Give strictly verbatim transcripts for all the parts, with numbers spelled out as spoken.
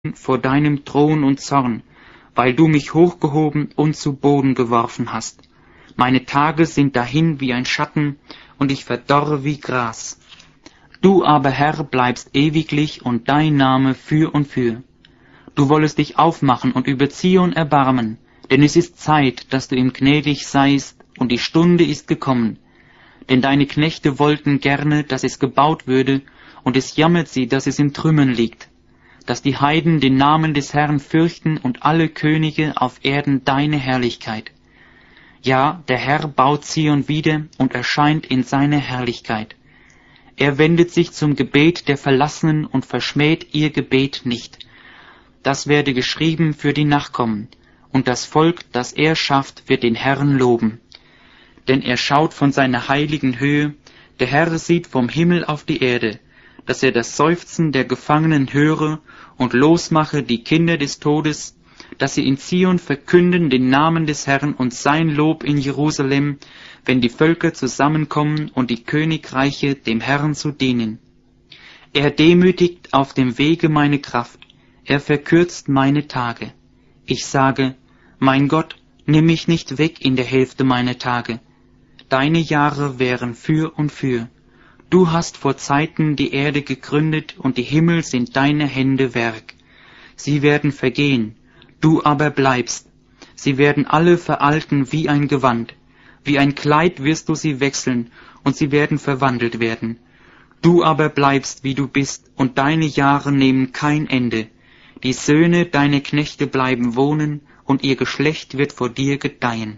vor deinem Thron und Zorn, weil du mich hochgehoben und zu Boden geworfen hast. Meine Tage sind dahin wie ein Schatten, und ich verdorre wie Gras. Du aber, Herr, bleibst ewiglich, und dein Name für und für. Du wollest dich aufmachen und über Zion erbarmen, denn es ist Zeit, dass du ihm gnädig seist, und die Stunde ist gekommen. Denn deine Knechte wollten gerne, dass es gebaut würde, und es jammert sie, dass es in Trümmern liegt, dass die Heiden den Namen des Herrn fürchten und alle Könige auf Erden deine Herrlichkeit. Ja, der Herr baut Zion wieder und erscheint in seiner Herrlichkeit. Er wendet sich zum Gebet der Verlassenen und verschmäht ihr Gebet nicht. Das werde geschrieben für die Nachkommen, und das Volk, das er schafft, wird den Herrn loben. Denn er schaut von seiner heiligen Höhe, der Herr sieht vom Himmel auf die Erde, dass er das Seufzen der Gefangenen höre und losmache die Kinder des Todes, dass sie in Zion verkünden den Namen des Herrn und sein Lob in Jerusalem, wenn die Völker zusammenkommen und die Königreiche dem Herrn zu dienen. Er demütigt auf dem Wege meine Kraft, er verkürzt meine Tage. Ich sage, mein Gott, nimm mich nicht weg in der Hälfte meiner Tage. Deine Jahre wären für und für. Du hast vor Zeiten die Erde gegründet, und die Himmel sind deine Hände Werk. Sie werden vergehen, du aber bleibst. Sie werden alle veralten wie ein Gewand. Wie ein Kleid wirst du sie wechseln, und sie werden verwandelt werden. Du aber bleibst, wie du bist, und deine Jahre nehmen kein Ende. Die Söhne deiner Knechte bleiben wohnen, und ihr Geschlecht wird vor dir gedeihen.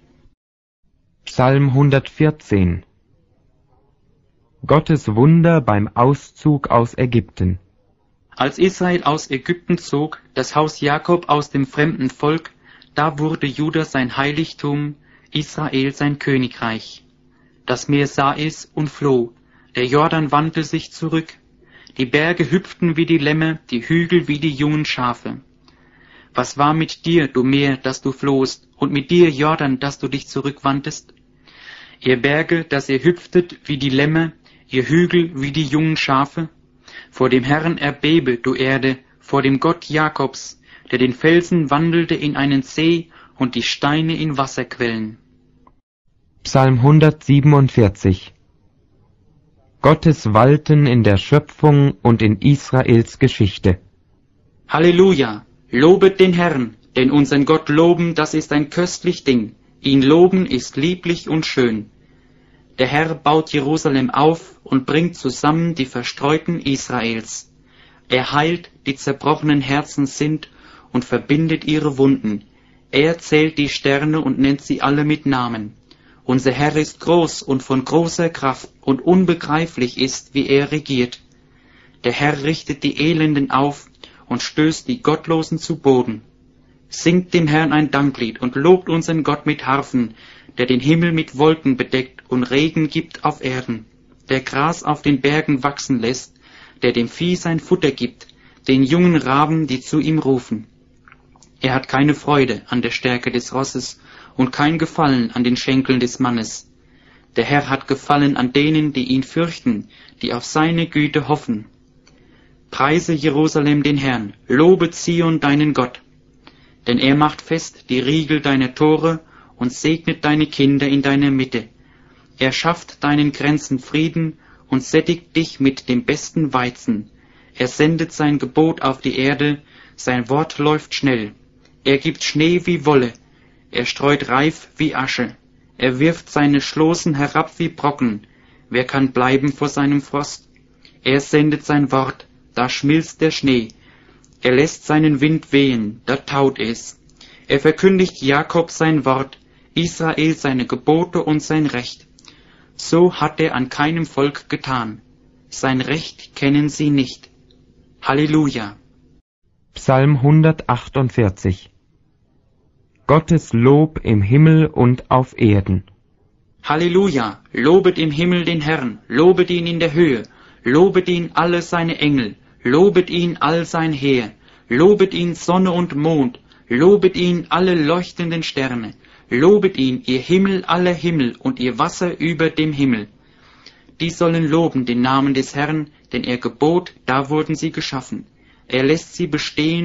Psalm hundertvierzehn. Gottes Wunder beim Auszug aus Ägypten. Als Israel aus Ägypten zog, das Haus Jakob aus dem fremden Volk, da wurde Juda sein Heiligtum, Israel sein Königreich. Das Meer sah es und floh, der Jordan wandte sich zurück, die Berge hüpften wie die Lämmer, die Hügel wie die jungen Schafe. Was war mit dir, du Meer, dass du flohst, und mit dir, Jordan, dass du dich zurückwandtest? Ihr Berge, dass ihr hüpftet wie die Lämmer, ihr Hügel wie die jungen Schafe? Vor dem Herrn erbebe, du Erde, vor dem Gott Jakobs, der den Felsen wandelte in einen See und die Steine in Wasserquellen. Psalm hundertsiebenundvierzig. Gottes Walten in der Schöpfung und in Israels Geschichte. Halleluja! Lobet den Herrn, denn unseren Gott loben, das ist ein köstlich Ding. Ihn loben ist lieblich und schön. Der Herr baut Jerusalem auf und bringt zusammen die Verstreuten Israels. Er heilt, die zerbrochenen Herzen sind, und verbindet ihre Wunden. Er zählt die Sterne und nennt sie alle mit Namen. Unser Herr ist groß und von großer Kraft, und unbegreiflich ist, wie er regiert. Der Herr richtet die Elenden auf und stößt die Gottlosen zu Boden. Singt dem Herrn ein Danklied und lobt unseren Gott mit Harfen, der den Himmel mit Wolken bedeckt und Regen gibt auf Erden, der Gras auf den Bergen wachsen lässt, der dem Vieh sein Futter gibt, den jungen Raben, die zu ihm rufen. Er hat keine Freude an der Stärke des Rosses und kein Gefallen an den Schenkeln des Mannes. Der Herr hat Gefallen an denen, die ihn fürchten, die auf seine Güte hoffen. Preise Jerusalem den Herrn, lobe Zion deinen Gott. Denn er macht fest die Riegel deiner Tore und segnet deine Kinder in deiner Mitte. Er schafft deinen Grenzen Frieden und sättigt dich mit dem besten Weizen. Er sendet sein Gebot auf die Erde, sein Wort läuft schnell. Er gibt Schnee wie Wolle, er streut Reif wie Asche. Er wirft seine Schloßen herab wie Brocken. Wer kann bleiben vor seinem Frost? Er sendet sein Wort, da schmilzt der Schnee. Er lässt seinen Wind wehen, da taut es. Er verkündigt Jakob sein Wort, Israel seine Gebote und sein Recht. So hat er an keinem Volk getan. Sein Recht kennen sie nicht. Halleluja! Psalm hundertachtundvierzig. Gottes Lob im Himmel und auf Erden. Halleluja! Lobet im Himmel den Herrn, lobet ihn in der Höhe, lobet ihn alle seine Engel, lobet ihn all sein Heer, lobet ihn Sonne und Mond, lobet ihn alle leuchtenden Sterne, lobet ihn, ihr Himmel aller Himmel und ihr Wasser über dem Himmel. Die sollen loben den Namen des Herrn, denn er gebot, da wurden sie geschaffen. Er lässt sie bestehen